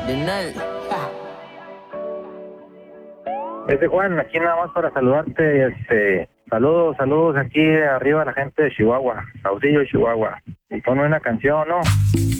Cardenal. Juan, aquí nada más para saludarte, saludos aquí arriba a la gente de Chihuahua, Saucillo, Chihuahua. Y pon una canción, ¿no?